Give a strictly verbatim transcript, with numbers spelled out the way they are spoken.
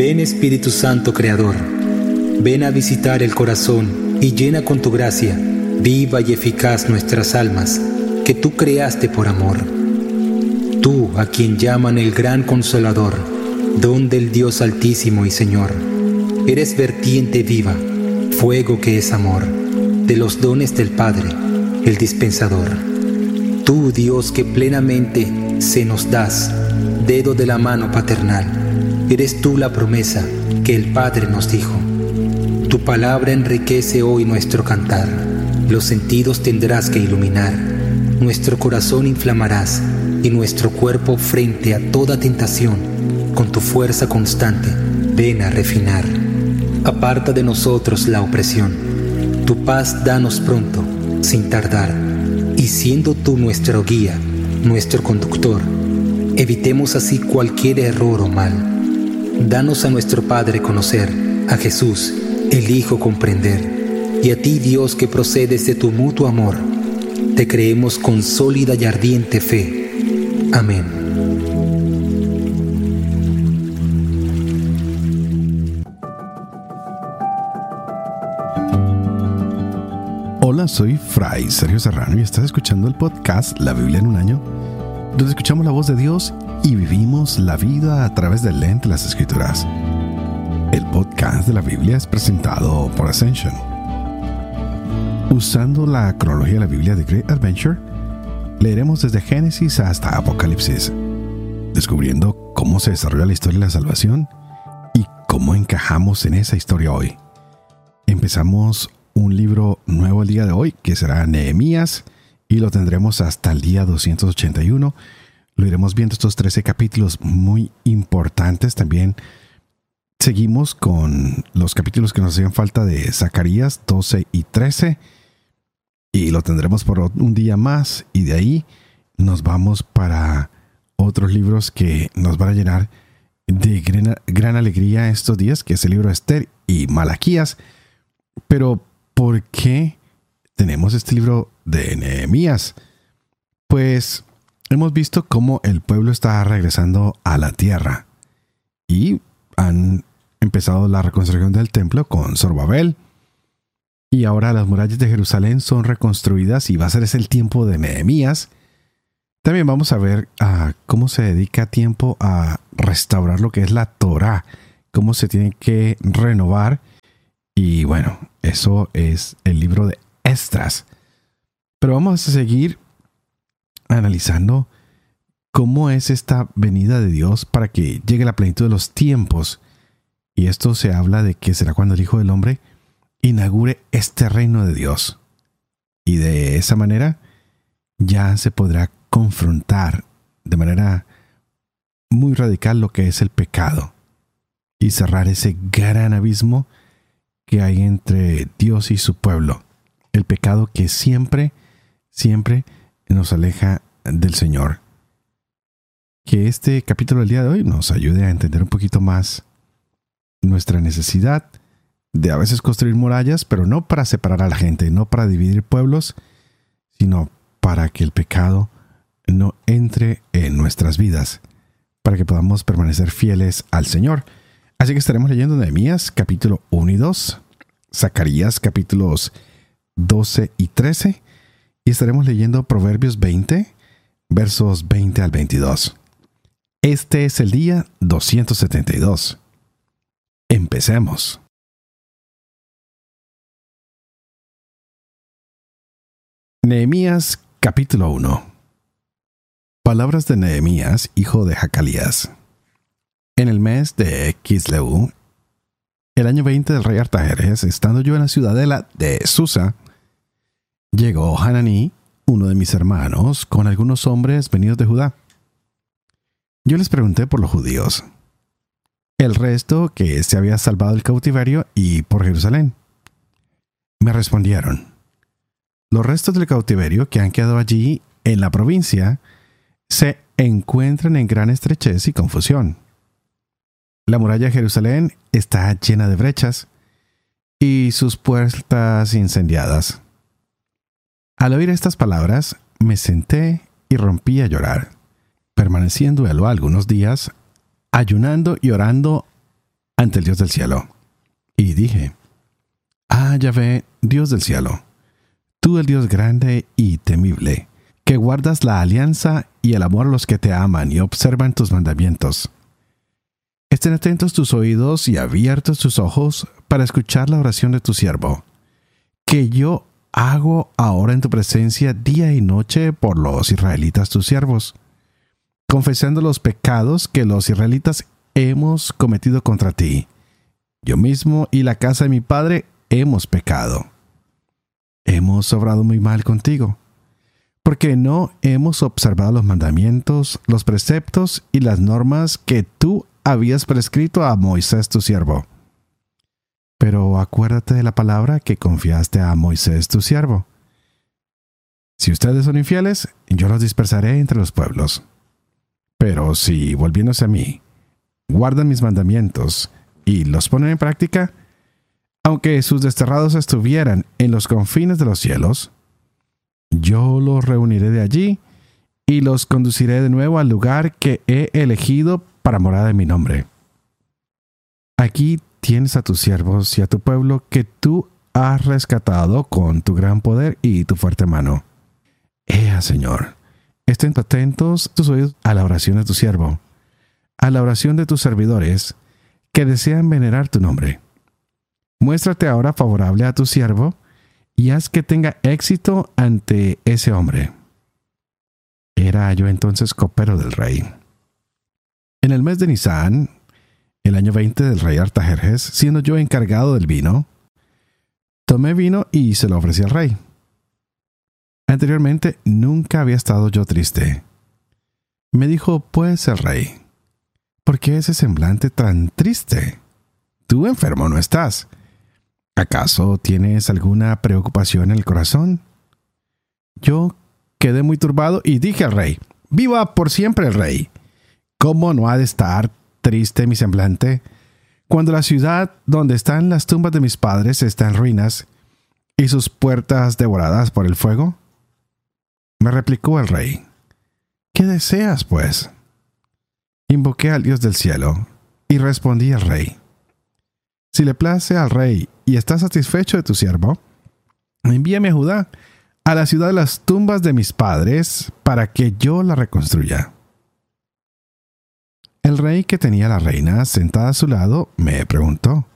Ven Espíritu Santo Creador, ven a visitar el corazón y llena con tu gracia, viva y eficaz nuestras almas, que tú creaste por amor. Tú, a quien llaman el Gran Consolador, don del Dios Altísimo y Señor, eres vertiente viva, fuego que es amor, de los dones del Padre, el dispensador. Tú, Dios, que plenamente se nos das, dedo de la mano paternal, eres tú la promesa que el Padre nos dijo. Tu palabra enriquece hoy nuestro cantar, los sentidos tendrás que iluminar, nuestro corazón inflamarás y nuestro cuerpo frente a toda tentación, con tu fuerza constante, ven a refinar. Aparta de nosotros la opresión, tu paz danos pronto, sin tardar, y siendo tú nuestro guía, nuestro conductor, evitemos así cualquier error o mal. Danos a nuestro Padre conocer, a Jesús, el Hijo comprender, y a ti, Dios, que procedes de tu mutuo amor, te creemos con sólida y ardiente fe. Amén. Hola, soy Fray Sergio Serrano y estás escuchando el podcast La Biblia en un año, donde escuchamos la voz de Dios y vivimos la vida a través del lente de las Escrituras. El podcast de la Biblia es presentado por Ascension. Usando la cronología de la Biblia de Great Adventure, leeremos desde Génesis hasta Apocalipsis, descubriendo cómo se desarrolla la historia de la salvación y cómo encajamos en esa historia hoy. Empezamos un libro nuevo el día de hoy, que será Nehemías, y lo tendremos hasta el día doscientos ochenta y uno. Lo iremos viendo estos trece capítulos muy importantes. También seguimos con los capítulos que nos hacían falta de Zacarías doce y trece, y lo tendremos por un día más, y de ahí nos vamos para otros libros que nos van a llenar de gran, gran alegría estos días, que es el libro de Esther y Malaquías. Pero ¿por qué tenemos este libro de Nehemías? Pues hemos visto cómo el pueblo está regresando a la tierra y han empezado la reconstrucción del templo con Zorobabel, y ahora las murallas de Jerusalén son reconstruidas y va a ser ese el tiempo de Nehemías. También vamos a ver uh, cómo se dedica tiempo a restaurar lo que es la Torá, cómo se tiene que renovar. Y bueno, eso es el libro de Esdras. Pero vamos a seguir analizando cómo es esta venida de Dios para que llegue la plenitud de los tiempos. Y esto se habla de que será cuando el Hijo del Hombre inaugure este reino de Dios. Y de esa manera ya se podrá confrontar de manera muy radical lo que es el pecado y cerrar ese gran abismo que hay entre Dios y su pueblo. El pecado que siempre, siempre nos aleja del Señor. Que este capítulo del día de hoy nos ayude a entender un poquito más nuestra necesidad de a veces construir murallas, pero no para separar a la gente, no para dividir pueblos, sino para que el pecado no entre en nuestras vidas, para que podamos permanecer fieles al Señor. Así que estaremos leyendo Nehemías capítulo uno y dos, Zacarías capítulos doce y trece, y estaremos leyendo Proverbios veinte, versos veinte al veintidós. Este es el día doscientos setenta y dos. Empecemos. Nehemías capítulo uno. Palabras de Nehemías, hijo de Hacalías. En el mes de Kisleu, el año veinte del rey Artajerjes, estando yo en la ciudadela de Susa, llegó Hananí, uno de mis hermanos, con algunos hombres venidos de Judá. Yo les pregunté por los judíos, el resto que se había salvado del cautiverio y por Jerusalén. Me respondieron, los restos del cautiverio que han quedado allí en la provincia se encuentran en gran estrechez y confusión. La muralla de Jerusalén está llena de brechas y sus puertas incendiadas. Al oír estas palabras, me senté y rompí a llorar, permaneciendo algunos días, ayunando y orando ante el Dios del cielo. Y dije: Ah, Yahvé, Dios del cielo, tú el Dios grande y temible, que guardas la alianza y el amor a los que te aman y observan tus mandamientos. Estén atentos tus oídos y abiertos tus ojos para escuchar la oración de tu siervo, que yo hago ahora en tu presencia día y noche por los israelitas tus siervos, confesando los pecados que los israelitas hemos cometido contra ti. Yo mismo y la casa de mi padre hemos pecado. Hemos obrado muy mal contigo, porque no hemos observado los mandamientos, los preceptos y las normas que tú habías prescrito a Moisés tu siervo. Pero acuérdate de la palabra que confiaste a Moisés tu siervo. Si ustedes son infieles, yo los dispersaré entre los pueblos. Pero si, volviéndose a mí, guardan mis mandamientos y los ponen en práctica, aunque sus desterrados estuvieran en los confines de los cielos, yo los reuniré de allí y los conduciré de nuevo al lugar que he elegido para morada de mi nombre. Aquí tienes a tus siervos y a tu pueblo que tú has rescatado con tu gran poder y tu fuerte mano. Ea, Señor, estén atentos tus oídos a la oración de tu siervo, a la oración de tus servidores que desean venerar tu nombre. Muéstrate ahora favorable a tu siervo y haz que tenga éxito ante ese hombre. Era yo entonces copero del rey. En el mes de Nisán, el año veinte del rey Artajerjes, siendo yo encargado del vino, tomé vino y se lo ofrecí al rey. Anteriormente nunca había estado yo triste. Me dijo pues el rey: ¿por qué ese semblante tan triste? Tú enfermo no estás. ¿Acaso tienes alguna preocupación en el corazón? Yo quedé muy turbado y dije al rey: ¡viva por siempre el rey! ¿Cómo no ha de estar triste mi semblante cuando la ciudad donde están las tumbas de mis padres está en ruinas y sus puertas devoradas por el fuego? Me replicó el rey: ¿qué deseas, pues? Invoqué al Dios del cielo y respondí al rey: si le place al rey y está satisfecho de tu siervo, envíame a Judá, a la ciudad de las tumbas de mis padres, para que yo la reconstruya. El rey, que tenía a la reina sentada a su lado, me preguntó: